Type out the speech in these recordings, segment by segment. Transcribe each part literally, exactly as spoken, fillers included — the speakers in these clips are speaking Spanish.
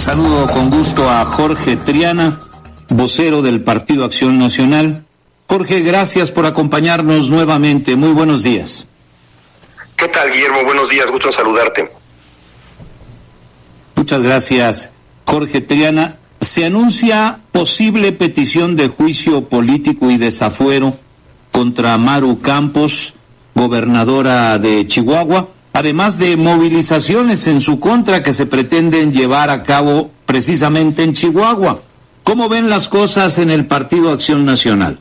Saludo con gusto a Jorge Triana, vocero del Partido Acción Nacional. Jorge, gracias por acompañarnos nuevamente. Muy buenos días. ¿Qué tal, Guillermo? Buenos días, gusto en saludarte. Muchas gracias, Jorge Triana. Se anuncia posible petición de juicio político y desafuero contra Maru Campos, gobernadora de Chihuahua, además de movilizaciones en su contra que se pretenden llevar a cabo precisamente en Chihuahua. ¿Cómo ven las cosas en el Partido Acción Nacional?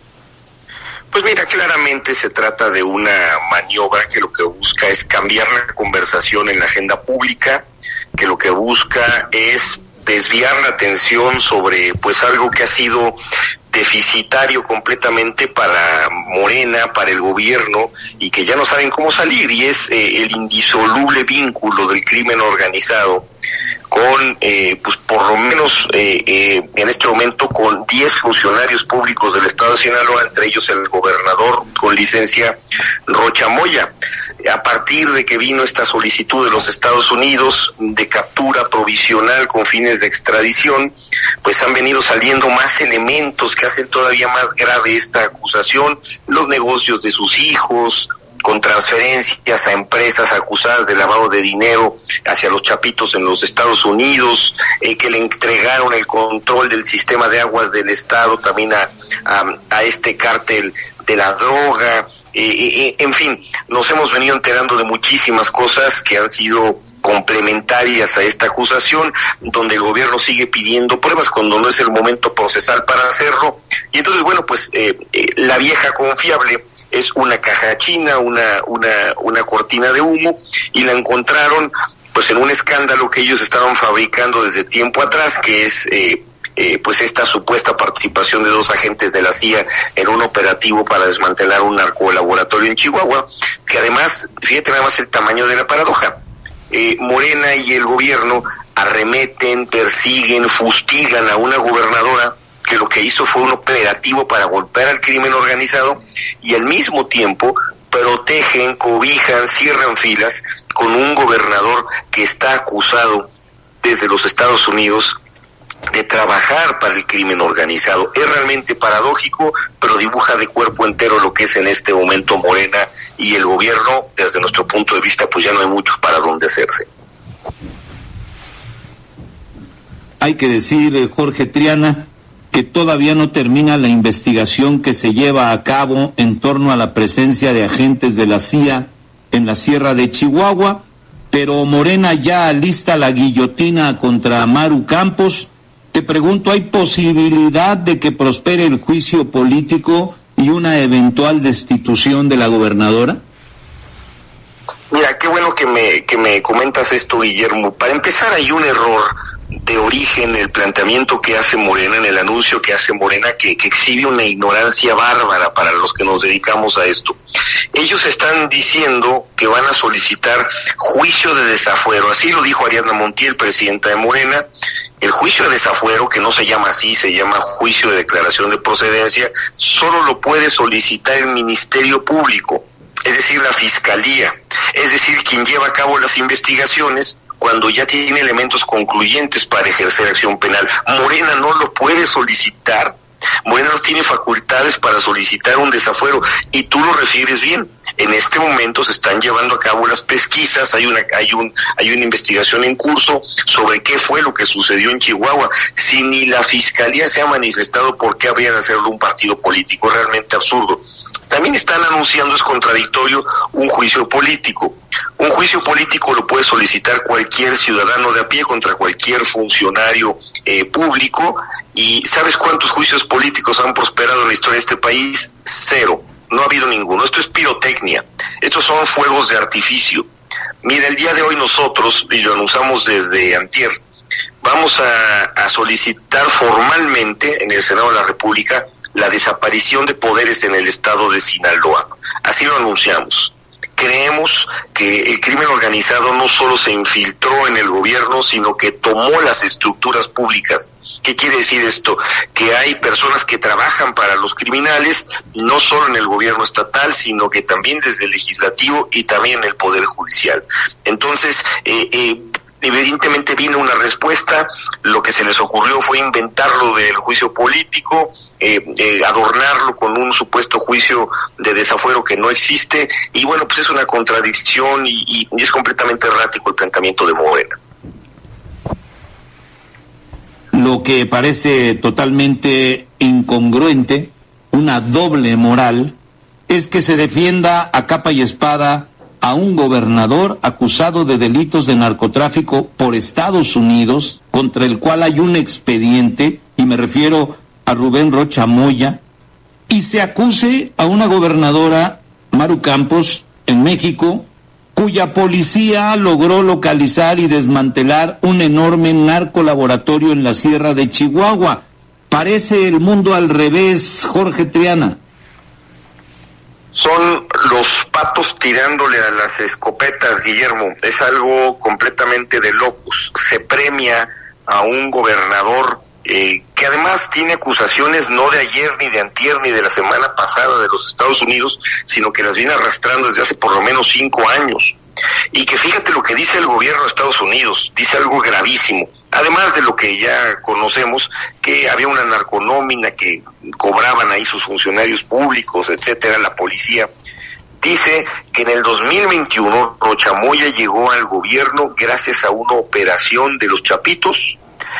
Pues mira, claramente se trata de una maniobra que lo que busca es cambiar la conversación en la agenda pública, que lo que busca es desviar la atención sobre pues algo que ha sido deficitario completamente para Morena, para el gobierno, y que ya no saben cómo salir, y es eh, el indisoluble vínculo del crimen organizado con, eh, pues por lo menos eh, eh, en este momento con diez funcionarios públicos del estado de Sinaloa, entre ellos el gobernador con licencia Rocha Moya. A partir de que vino esta solicitud de los Estados Unidos de captura provisional con fines de extradición, pues han venido saliendo más elementos que hacen todavía más grave esta acusación, los negocios de sus hijos, con transferencias a empresas acusadas de lavado de dinero hacia los chapitos en los Estados Unidos, eh, que le entregaron el control del sistema de aguas del estado también a, a, a este cártel de la droga, eh, eh, en fin, nos hemos venido enterando de muchísimas cosas que han sido complementarias a esta acusación, donde el gobierno sigue pidiendo pruebas cuando no es el momento procesal para hacerlo, y entonces bueno, pues eh, eh, la vieja confiable es una caja china, una una una cortina de humo, y la encontraron pues en un escándalo que ellos estaban fabricando desde tiempo atrás, que es eh, eh, pues esta supuesta participación de dos agentes de la C I A en un operativo para desmantelar un narcolaboratorio en Chihuahua, que además, fíjate nada más el tamaño de la paradoja, eh, Morena y el gobierno arremeten, persiguen, fustigan a una gobernadora que lo que hizo fue un operativo para golpear al crimen organizado, y al mismo tiempo protegen, cobijan, cierran filas con un gobernador que está acusado desde los Estados Unidos de trabajar para el crimen organizado. Es realmente paradójico, pero dibuja de cuerpo entero lo que es en este momento Morena y el gobierno. Desde nuestro punto de vista, pues ya no hay mucho para dónde hacerse. Hay que decir, Jorge Triana, que todavía no termina la investigación que se lleva a cabo en torno a la presencia de agentes de la C I A en la Sierra de Chihuahua, pero Morena ya alista la guillotina contra Maru Campos. Te pregunto, ¿hay posibilidad de que prospere el juicio político y una eventual destitución de la gobernadora? Mira, qué bueno que me que me comentas esto, Guillermo. Para empezar, hay un error de origen el planteamiento que hace Morena, en el anuncio que hace Morena, que, que exhibe una ignorancia bárbara para los que nos dedicamos a esto. Ellos están diciendo que van a solicitar juicio de desafuero, así lo dijo Ariadna Montiel, presidenta de Morena. El juicio de desafuero, que no se llama así, se llama juicio de declaración de procedencia, solo lo puede solicitar el Ministerio Público, es decir, la Fiscalía, es decir, quien lleva a cabo las investigaciones cuando ya tiene elementos concluyentes para ejercer acción penal. Morena no lo puede solicitar. Morena no tiene facultades para solicitar un desafuero, y tú lo refieres bien. En este momento se están llevando a cabo las pesquisas, hay una hay un hay una investigación en curso sobre qué fue lo que sucedió en Chihuahua. Si ni la Fiscalía se ha manifestado, ¿por qué habría de hacerlo un partido político? Es realmente absurdo. También están anunciando, es contradictorio, un juicio político. Un juicio político lo puede solicitar cualquier ciudadano de a pie contra cualquier funcionario eh, público. ¿Y sabes cuántos juicios políticos han prosperado en la historia de este país? Cero. No ha habido ninguno. Esto es pirotecnia. Estos son fuegos de artificio. Mira, el día de hoy nosotros, y lo anunciamos desde antier, vamos a, a solicitar formalmente en el Senado de la República la desaparición de poderes en el estado de Sinaloa. Así lo anunciamos. Creemos que el crimen organizado no solo se infiltró en el gobierno, sino que tomó las estructuras públicas. ¿Qué quiere decir esto? Que hay personas que trabajan para los criminales, no solo en el gobierno estatal, sino que también desde el legislativo y también en el Poder Judicial. Entonces, eh, eh, evidentemente vino una respuesta, lo que se les ocurrió fue inventarlo del juicio político, eh, eh, adornarlo con un supuesto juicio de desafuero que no existe, y bueno, pues es una contradicción y, y, y es completamente errático el planteamiento de Morena. Lo que parece totalmente incongruente, una doble moral, es que se defienda a capa y espada a un gobernador acusado de delitos de narcotráfico por Estados Unidos, contra el cual hay un expediente, y me refiero a Rubén Rocha Moya, y se acuse a una gobernadora, Maru Campos, en México, cuya policía logró localizar y desmantelar un enorme narcolaboratorio en la Sierra de Chihuahua. Parece el mundo al revés, Jorge Triana. Son los patos tirándole a las escopetas, Guillermo. Es algo completamente de locos. Se premia a un gobernador eh, que además tiene acusaciones no de ayer, ni de antier, ni de la semana pasada de los Estados Unidos, sino que las viene arrastrando desde hace por lo menos cinco años. Y que fíjate lo que dice el gobierno de Estados Unidos, dice algo gravísimo. Además de lo que ya conocemos, que había una narconómina que cobraban ahí sus funcionarios públicos, etcétera, la policía. Dice que en el dos mil veintiuno Rocha Moya llegó al gobierno gracias a una operación de los Chapitos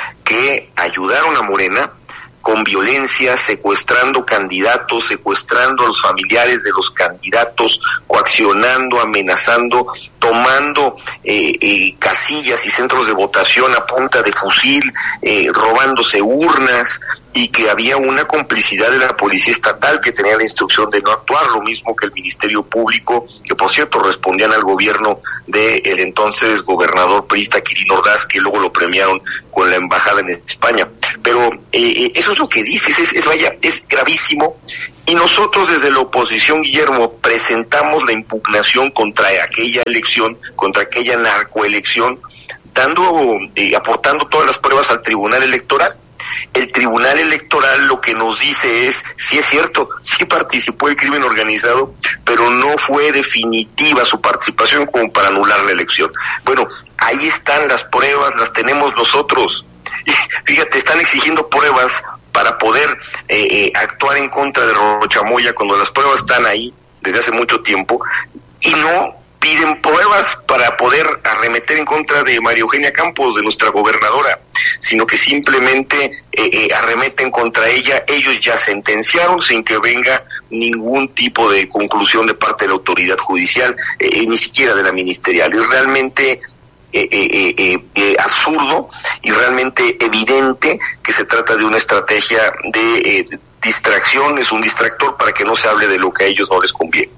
que ayudaron a Morena con violencia, secuestrando candidatos, secuestrando a los familiares de los candidatos, coaccionando, amenazando, tomando eh, eh, casillas y centros de votación a punta de fusil, eh, robándose urnas, y que había una complicidad de la policía estatal que tenía la instrucción de no actuar, lo mismo que el Ministerio Público, que por cierto respondían al gobierno del entonces gobernador priista Quirino Ordaz, que luego lo premiaron con la embajada en España. Pero eh, eso es lo que dices, es, es vaya, es gravísimo, y nosotros desde la oposición, Guillermo, presentamos la impugnación contra aquella elección, contra aquella narcoelección, dando, eh, aportando todas las pruebas al Tribunal Electoral. El Tribunal Electoral lo que nos dice es, sí es cierto, sí participó el crimen organizado, pero no fue definitiva su participación como para anular la elección. Bueno, ahí están las pruebas, las tenemos nosotros. Y fíjate, están exigiendo pruebas para poder eh, eh, actuar en contra de Rocha Moya cuando las pruebas están ahí desde hace mucho tiempo, y no piden pruebas para poder arremeter en contra de María Eugenia Campos, de nuestra gobernadora, sino que simplemente eh, eh, arremeten contra ella. Ellos ya sentenciaron sin que venga ningún tipo de conclusión de parte de la autoridad judicial, eh, ni siquiera de la ministerial. Es realmente eh, eh, eh, eh, absurdo y realmente evidente que se trata de una estrategia de eh, distracción, es un distractor para que no se hable de lo que a ellos no les conviene.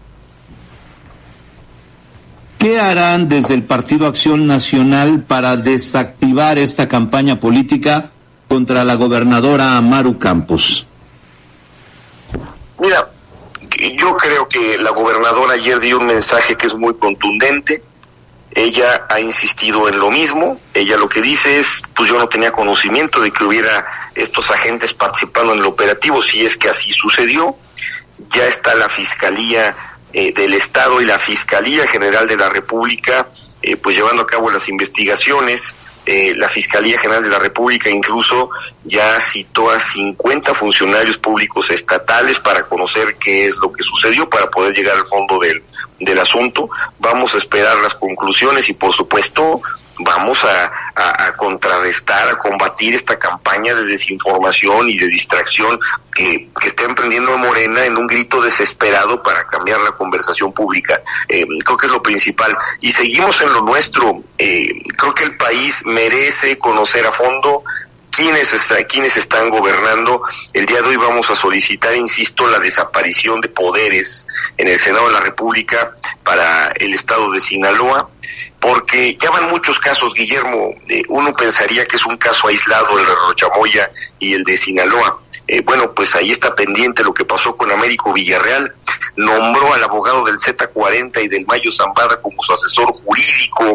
¿Qué harán desde el Partido Acción Nacional para desactivar esta campaña política contra la gobernadora Maru Campos? Mira, yo creo que la gobernadora ayer dio un mensaje que es muy contundente. Ella ha insistido en lo mismo. Ella lo que dice es, pues yo no tenía conocimiento de que hubiera estos agentes participando en el operativo, si es que así sucedió. Ya está la Fiscalía Eh, del Estado y la Fiscalía General de la República eh, pues llevando a cabo las investigaciones. Eh, la Fiscalía General de la República incluso ya citó a cincuenta funcionarios públicos estatales para conocer qué es lo que sucedió, para poder llegar al fondo del, del asunto. Vamos a esperar las conclusiones y por supuesto vamos a, a, a contrarrestar, a combatir esta campaña de desinformación y de distracción que, que está emprendiendo Morena en un grito desesperado para cambiar la conversación pública. Eh, creo que es lo principal. Y seguimos en lo nuestro. Eh, creo que el país merece conocer a fondo quiénes está, quiénes están gobernando. El día de hoy vamos a solicitar, insisto, la desaparición de poderes en el Senado de la República para el estado de Sinaloa, porque ya van muchos casos, Guillermo. Eh, uno pensaría que es un caso aislado el de Rocha Moya y el de Sinaloa. Eh, bueno, pues ahí está pendiente lo que pasó con Américo Villarreal. Nombró al abogado del Z cuarenta y del Mayo Zambada como su asesor jurídico.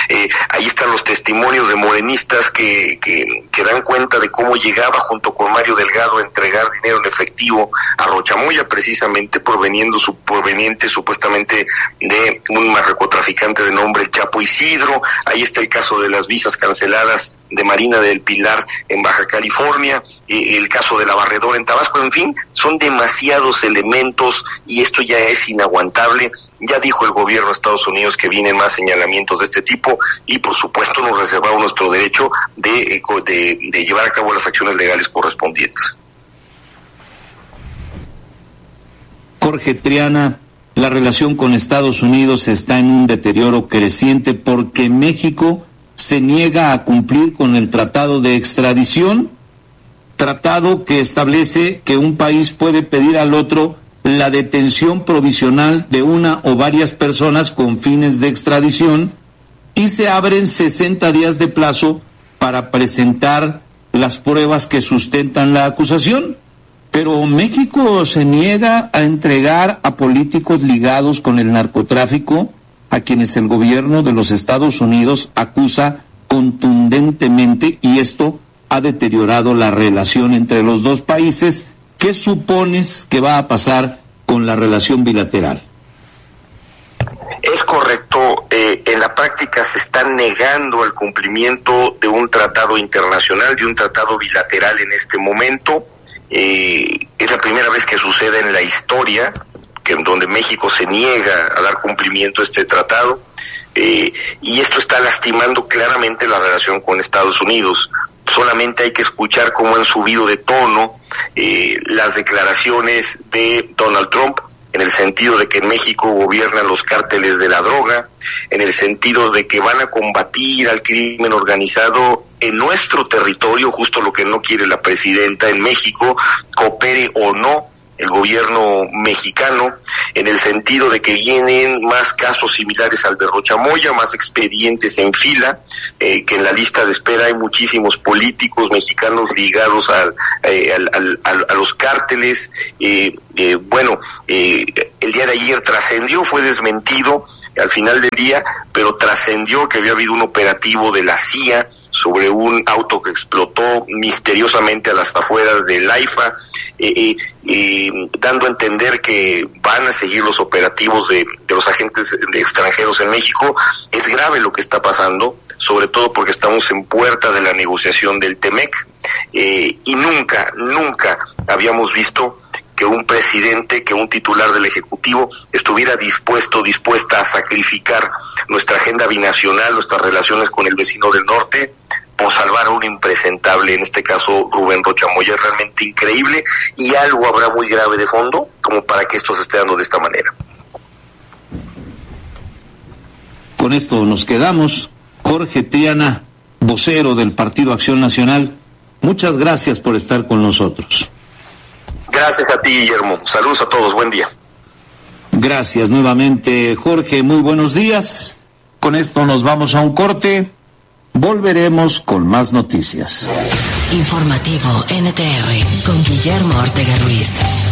Eh, ahí están los testimonios de morenistas que, que, que dan cuenta de cómo llegaba junto con Mario Delgado a entregar dinero en efectivo a Rochamoya, precisamente proveniendo su, proveniente supuestamente de un narcotraficante de nombre Chapo Isidro. Ahí está el caso de las visas canceladas de Marina del Pilar en Baja California, eh, el caso de la Barredora en Tabasco. En fin, son demasiados elementos y esto ya es inaguantable. Ya dijo el gobierno de Estados Unidos que vienen más señalamientos de este tipo y por supuesto nos reservamos nuestro derecho de, de, de llevar a cabo las acciones legales correspondientes. Jorge Triana, la relación con Estados Unidos está en un deterioro creciente porque México se niega a cumplir con el tratado de extradición, tratado que establece que un país puede pedir al otro la detención provisional de una o varias personas con fines de extradición y se abren sesenta días de plazo para presentar las pruebas que sustentan la acusación. Pero México se niega a entregar a políticos ligados con el narcotráfico, a quienes el gobierno de los Estados Unidos acusa contundentemente, y esto ha deteriorado la relación entre los dos países. ¿Qué supones que va a pasar con la relación bilateral? Es correcto, eh, en la práctica se está negando el cumplimiento de un tratado internacional, de un tratado bilateral en este momento. Eh, es la primera vez que sucede en la historia que en donde México se niega a dar cumplimiento a este tratado, eh, y esto está lastimando claramente la relación con Estados Unidos. Solamente hay que escuchar cómo han subido de tono eh, las declaraciones de Donald Trump, en el sentido de que en México gobiernan los cárteles de la droga, en el sentido de que van a combatir al crimen organizado en nuestro territorio, justo lo que no quiere la presidenta en México, coopere o no el gobierno mexicano, en el sentido de que vienen más casos similares al de Rochamoya, más expedientes en fila, eh, que en la lista de espera hay muchísimos políticos mexicanos ligados al, eh, al, al, al, a los cárteles. Eh, eh, bueno, eh, el día de ayer trascendió, fue desmentido al final del día, pero trascendió que había habido un operativo de la C I A sobre un auto que explotó misteriosamente a las afueras del AIFA, eh, eh, eh, dando a entender que van a seguir los operativos de, de los agentes de extranjeros en México. Es grave lo que está pasando, sobre todo porque estamos en puerta de la negociación del TEMEC, eh, y nunca, nunca habíamos visto que un presidente, que un titular del Ejecutivo estuviera dispuesto, dispuesta a sacrificar nuestra agenda binacional, nuestras relaciones con el vecino del norte, por salvar a un impresentable, en este caso Rubén Rochamoya. Es realmente increíble y algo habrá muy grave de fondo como para que esto se esté dando de esta manera. Con esto nos quedamos. Jorge Triana, vocero del Partido Acción Nacional, muchas gracias por estar con nosotros. Gracias a ti, Guillermo. Saludos a todos. Buen día. Gracias nuevamente, Jorge. Muy buenos días. Con esto nos vamos a un corte. Volveremos con más noticias. Informativo N T R con Guillermo Ortega Ruiz.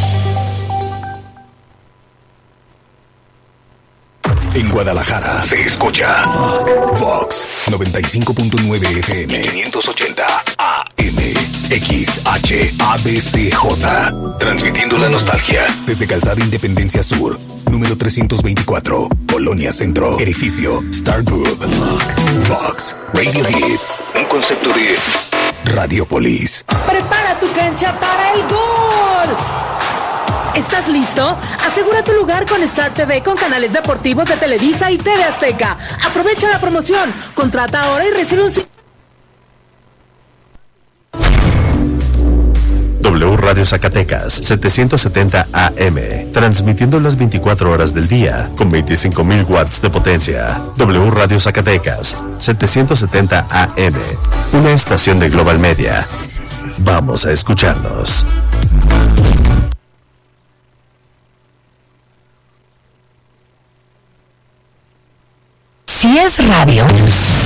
En Guadalajara se escucha Vox, Vox noventa y cinco punto nueve F M, quinientos ochenta A M, X H A B C J, transmitiendo la nostalgia desde Calzada Independencia Sur, número trescientos veinticuatro, Colonia Centro, edificio Star Group. Vox, Vox Radio Hits, un concepto de Radiopolis. Prepara tu cancha para el gol. ¿Estás listo? Asegura tu lugar con Star T V con canales deportivos de Televisa y T V Azteca. Aprovecha la promoción. Contrata ahora y recibe un... W Radio Zacatecas, setecientos setenta A M, transmitiendo las veinticuatro horas del día, con veinticinco mil watts de potencia. W Radio Zacatecas, setecientos setenta A M, una estación de Global Media. Vamos a escucharnos. Si es radio,